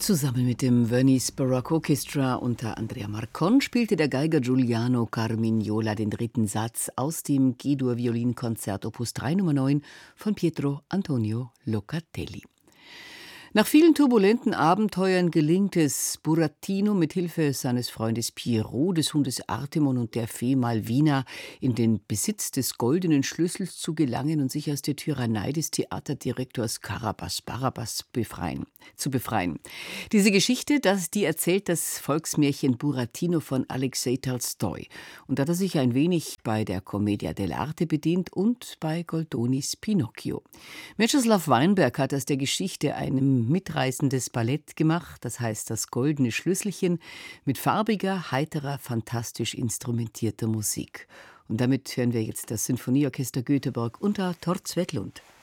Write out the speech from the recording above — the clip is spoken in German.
Zusammen mit dem Venice Baroque Orchestra unter Andrea Marcon spielte der Geiger Giuliano Carmignola den dritten Satz aus dem G-Dur-Violinkonzert Opus 3 Nummer 9 von Pietro Antonio Locatelli. Nach vielen turbulenten Abenteuern gelingt es Burattino mit Hilfe seines Freundes Pierrot, des Hundes Artemon und der Fee Malvina in den Besitz des goldenen Schlüssels zu gelangen und sich aus der Tyrannei des Theaterdirektors Carabas Barabas zu befreien. Diese Geschichte, die erzählt das Volksmärchen Burattino von Alexei Tolstoi. Und da hat er sich ein wenig bei der Commedia dell'arte bedient und bei Goldonis Pinocchio. Mieczysław Weinberg hat aus der Geschichte ein mitreißendes Ballett gemacht, das heißt das Goldene Schlüsselchen, mit farbiger, heiterer, fantastisch instrumentierter Musik. Und damit hören wir jetzt das Sinfonieorchester Göteborg unter Tord Svetlund.